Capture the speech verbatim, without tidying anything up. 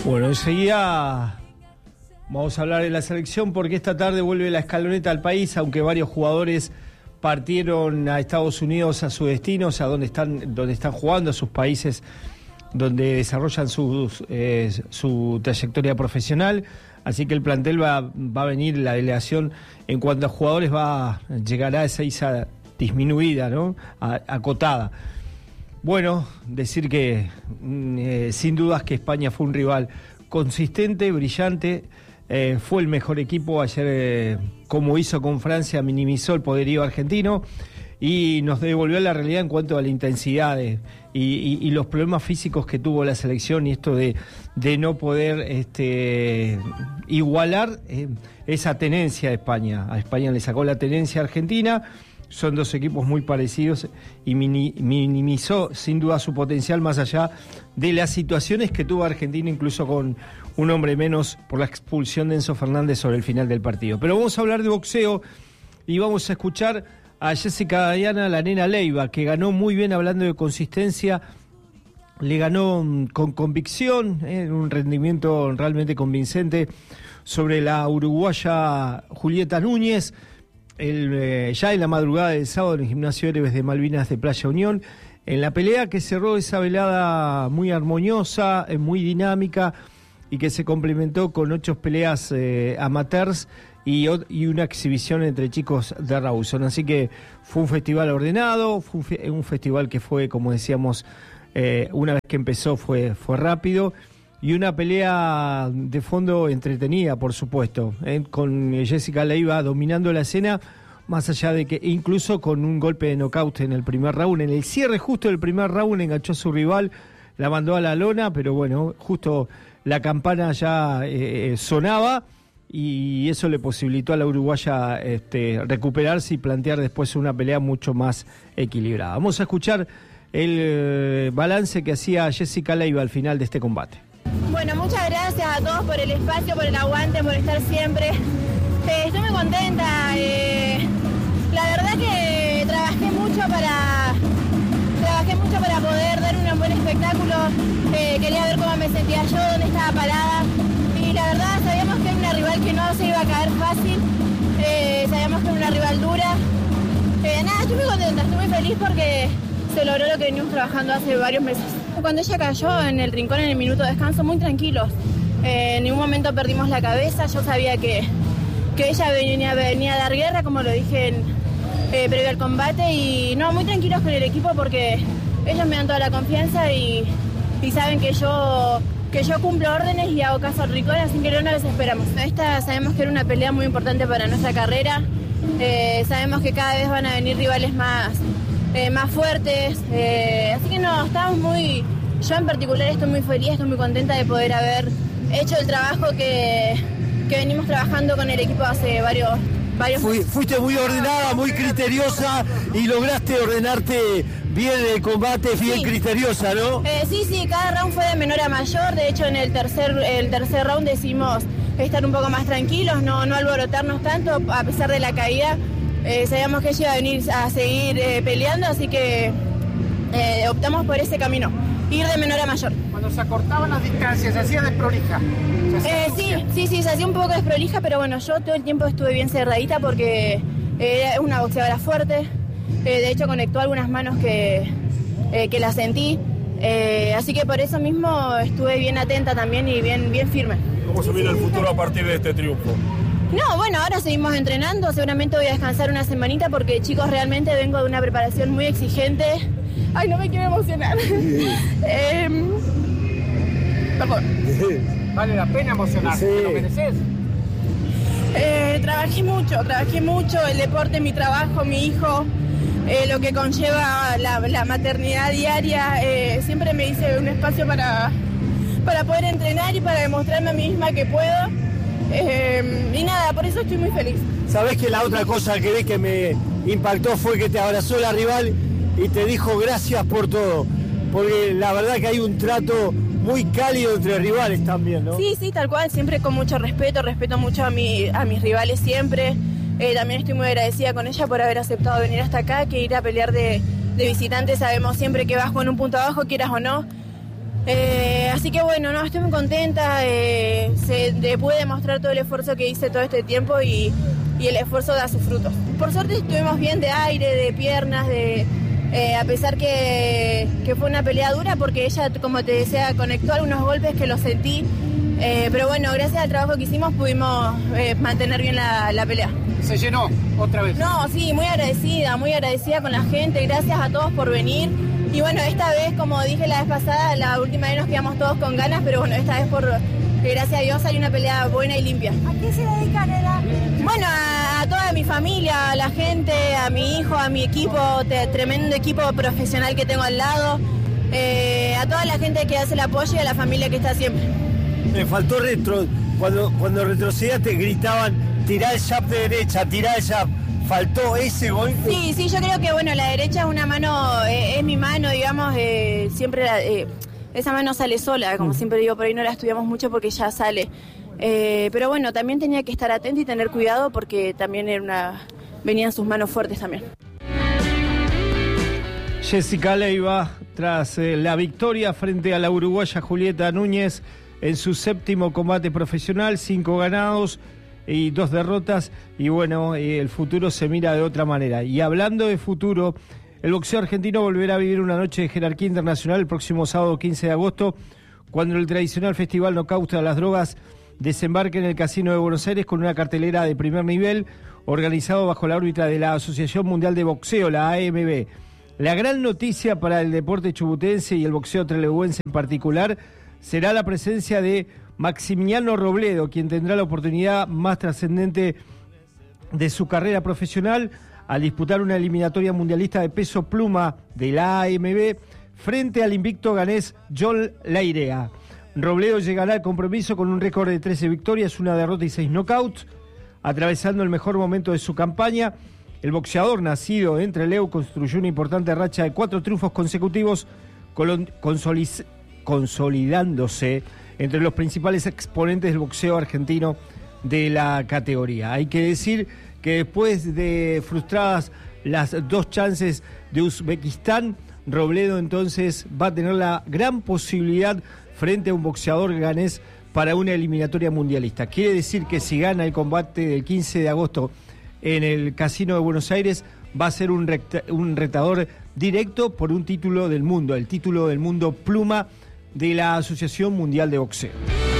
Bueno, enseguida vamos a hablar de la selección porque esta tarde vuelve la escaloneta al país, aunque varios jugadores partieron a Estados Unidos a su destino, o sea, donde están, donde están jugando, a sus países donde desarrollan sus, eh, su trayectoria profesional. Así que el plantel va, va a venir, la delegación en cuanto a jugadores va llegará a esa isa disminuida, ¿no? A, acotada. Bueno, decir que eh, sin dudas que España fue un rival consistente, brillante, eh, fue el mejor equipo ayer, eh, como hizo con Francia, minimizó el poderío argentino y nos devolvió a la realidad en cuanto a la intensidad de, y, y, y los problemas físicos que tuvo la selección y esto de, de no poder este, igualar eh, esa tenencia de España. A España le sacó la tenencia a Argentina. Son dos equipos muy parecidos y mini, minimizó sin duda su potencial más allá de las situaciones que tuvo Argentina, incluso con un hombre menos por la expulsión de Enzo Fernández sobre el final del partido. Pero vamos a hablar de boxeo y vamos a escuchar a Jessica Diana, la nena Leiva, que ganó muy bien hablando de consistencia, le ganó con convicción, en eh, un rendimiento realmente convincente sobre la uruguaya Julieta Núñez. El, eh, ya en la madrugada del sábado en el Gimnasio Héroes de Malvinas de Playa Unión, en la pelea que cerró esa velada muy armoniosa, eh, muy dinámica y que se complementó con ocho peleas eh, amateurs y, y una exhibición entre chicos de Rawson. Así que fue un festival ordenado, fue un, fe, un festival que fue, como decíamos, eh, una vez que empezó fue, fue rápido. Y una pelea de fondo entretenida, por supuesto, ¿eh? Con Jessica Leiva dominando la escena, más allá de que incluso con un golpe de nocaut en el primer round, en el cierre justo del primer round enganchó a su rival, la mandó a la lona, pero bueno, justo la campana ya eh, sonaba y eso le posibilitó a la uruguaya este, recuperarse y plantear después una pelea mucho más equilibrada. Vamos a escuchar el eh, balance que hacía Jessica Leiva al final de este combate. Bueno, muchas gracias a todos por el espacio, por el aguante, por estar siempre. Eh, estoy muy contenta. Eh, la verdad que trabajé mucho para trabajé mucho para poder dar un buen espectáculo. Eh, quería ver cómo me sentía yo, dónde estaba parada. Y la verdad sabíamos que era una rival que no se iba a caer fácil. Eh, sabíamos que era una rival dura. Eh, nada, estoy muy contenta, estoy muy feliz porque se logró lo que venimos trabajando hace varios meses. Cuando ella cayó en el rincón en el minuto de descanso, muy tranquilos. Eh, en ningún momento perdimos la cabeza. Yo sabía que, que ella venía, venía a dar guerra, como lo dije en, eh, previo al combate. Y no, muy tranquilos con el equipo porque ellos me dan toda la confianza y, y saben que yo, que yo cumplo órdenes y hago caso al rincón, así que no nos desesperamos. Esta sabemos que era una pelea muy importante para nuestra carrera. Eh, sabemos que cada vez van a venir rivales más... Eh, más fuertes, eh, así que no, estamos muy, yo en particular estoy muy feliz, estoy muy contenta de poder haber hecho el trabajo que, que venimos trabajando con el equipo hace varios, varios Fui, meses. Fuiste muy ordenada, muy criteriosa y lograste ordenarte bien el combate, bien sí. criteriosa, ¿no? Eh, sí, sí, cada round fue de menor a mayor, de hecho en el tercer, el tercer round decidimos estar un poco más tranquilos, no, no alborotarnos tanto a pesar de la caída. Eh, sabíamos que ella iba a venir a seguir eh, peleando, así que eh, optamos por ese camino, ir de menor a mayor. Cuando se acortaban las distancias, se hacía desprolija. Eh, sí, sí, sí, se hacía un poco desprolija, pero bueno, yo todo el tiempo estuve bien cerradita porque era eh, una boxeadora fuerte, eh, de hecho conectó algunas manos que, eh, que la sentí, eh, así que por eso mismo estuve bien atenta también y bien, bien firme. ¿Cómo se viene el futuro a partir de este triunfo? No, bueno, ahora seguimos entrenando, seguramente voy a descansar una semanita porque, chicos, realmente vengo de una preparación muy exigente. Ay, no me quiero emocionar. eh, perdón. Vale la pena emocionarse, sí. ¿Te lo mereces? Eh, trabajé mucho, trabajé mucho, el deporte, mi trabajo, mi hijo, eh, lo que conlleva la, la maternidad diaria. Eh, siempre me hice un espacio para, para poder entrenar y para demostrarme a mí misma que puedo. Eh, y nada, por eso estoy muy feliz. Sabés que la otra cosa que vi que me impactó fue que te abrazó la rival y te dijo gracias por todo, porque la verdad que hay un trato muy cálido entre rivales también, ¿no? Sí, sí, tal cual, siempre con mucho respeto, respeto mucho a, mi, a mis rivales siempre. Eh, también estoy muy agradecida con ella por haber aceptado venir hasta acá, que ir a pelear de, de visitante sabemos siempre que vas con un punto abajo, quieras o no. Eh, así que bueno, no, estoy muy contenta, eh, se de, pude demostrar todo el esfuerzo que hice todo este tiempo y, y el esfuerzo da sus frutos. Por suerte estuvimos bien de aire, de piernas, de eh, a pesar que, que fue una pelea dura porque ella, como te decía, conectó algunos golpes que los sentí, eh, pero bueno, gracias al trabajo que hicimos pudimos eh, mantener bien la, la pelea. ¿Se llenó otra vez? No, sí, muy agradecida, muy agradecida con la gente, gracias a todos por venir. Y bueno, esta vez, como dije la vez pasada, la última vez nos quedamos todos con ganas, pero bueno, esta vez por gracias a Dios hay una pelea buena y limpia. ¿A qué se dedica, Nela? Bueno, a, a toda mi familia, a la gente, a mi hijo, a mi equipo, te, tremendo equipo profesional que tengo al lado, eh, a toda la gente que hace el apoyo y a la familia que está siempre. Me faltó retro, cuando, cuando retrocedías te gritaban, tirá el jab de derecha, tirá el jab. ¿Faltó ese golpe? Sí, sí, yo creo que bueno, la derecha es una mano, eh, es mi mano, digamos, eh, siempre la, eh, esa mano sale sola, como mm. siempre digo, por ahí no la estudiamos mucho porque ya sale. Eh, pero bueno, también tenía que estar atenta y tener cuidado porque también era una, venían sus manos fuertes también. Jessica Leiva, tras eh, la victoria frente a la uruguaya Julieta Núñez en su séptimo combate profesional, cinco ganados y dos derrotas, y bueno, eh, el futuro se mira de otra manera. Y hablando de futuro, el boxeo argentino volverá a vivir una noche de jerarquía internacional el próximo sábado quince de agosto, cuando el tradicional festival Knockout de las Drogas desembarque en el Casino de Buenos Aires con una cartelera de primer nivel, organizado bajo la órbita de la Asociación Mundial de Boxeo, la A M B. La gran noticia para el deporte chubutense y el boxeo trelewense en particular será la presencia de Maximiliano Robledo, quien tendrá la oportunidad más trascendente de su carrera profesional al disputar una eliminatoria mundialista de peso pluma de la A M B frente al invicto ganés John Leirea. Robledo llegará al compromiso con un récord de trece victorias, una derrota y seis knockouts, atravesando el mejor momento de su campaña. El boxeador nacido en Trelew construyó una importante racha de cuatro triunfos consecutivos, consolid- consolidándose entre los principales exponentes del boxeo argentino de la categoría. Hay que decir que después de frustradas las dos chances de Uzbekistán, Robledo entonces va a tener la gran posibilidad frente a un boxeador ganés para una eliminatoria mundialista. Quiere decir que si gana el combate del quince de agosto en el Casino de Buenos Aires, va a ser un, recta, un retador directo por un título del mundo, el título del mundo pluma de la Asociación Mundial de Boxeo.